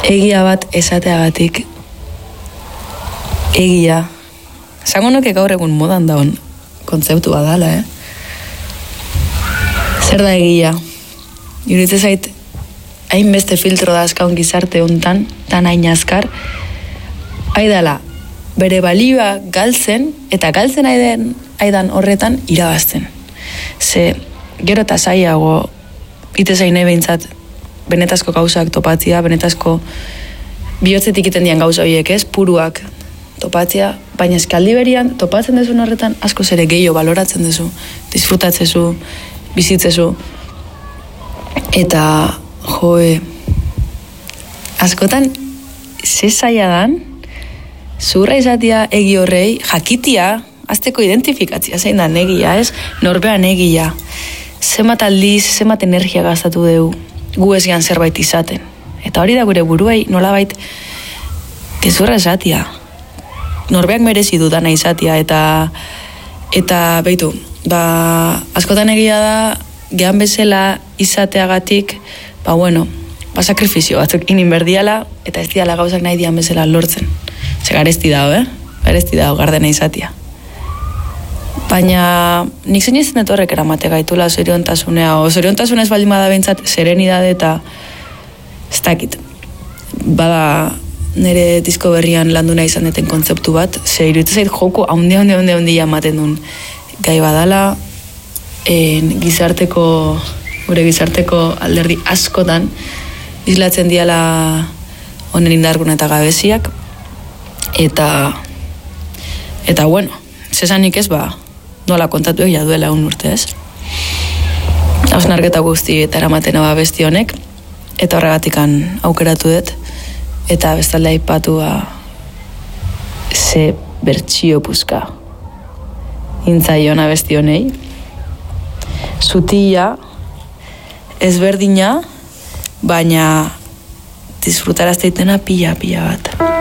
Egia bat esateagatik, egia. Zango nuke gaur egun modan daun kontzeptu badala, Zer da egia? Iruditzen zait, hainbeste filtro da azkaun gizarte hontan, tan hain azkar, haidala, bere balioa galtzen, eta galtzen aidan horretan irabazten. Ze, gero eta zaiago, ite zain behintzat, benetazko gauzak topatzia, benetazko bihotzetik iten dian gauza horiek ez, puruak topatzia, baina eskaldi berian topatzen dezun horretan asko zere gehiago baloratzen dezu, disfrutatzezu, bizitzezu, eta joe, askotan ze zaila dan, zurra izatea egi horrei, jakitia, azteko identifikatzia zein da negia, ez? Norbean egia. Zemat aldiz, zemat energia gastatu dugu, gu ez gian zerbait izaten. Eta hori da gure buruei nolabait gezurra esatia. Norbeak merezi dudana izatia, eta beitu, askotan egia da, gehan bezala izateagatik, sakrifizio batzuk inin berdiala, eta ez diala gauzak nahi dian bezala lortzen. Ze garesti dago, Garesti dago gardena izatia. Baina nik zein izan horrek eramate gaitula zoriontasunea, o zoriontasunez baldin bada behintzat serenidade eta ez dakit. Bada nire disko berrian landu nahi izan deten kontzeptu bat, ze iruditzen zait joko haundi ematen duen gai badala, gure gizarteko alderdi askotan islatzen diala honen indarguna eta gabeziak, eta zesanik ez nola kontatu egia duela urte ez. Hausnarketa guzti eta eramaten besti honek, eta horregatikan aukeratu dut, eta bestalde aipatu ze bertsio puzka intzaiona besti honei. Zutila, ezberdina, baina disfrutarazteitena pila bat.